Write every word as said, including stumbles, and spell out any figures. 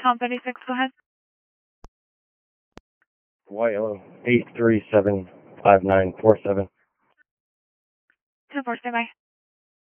Tom thirty-six, go ahead. Y L eight three seven five nine four seven. two four, stay by.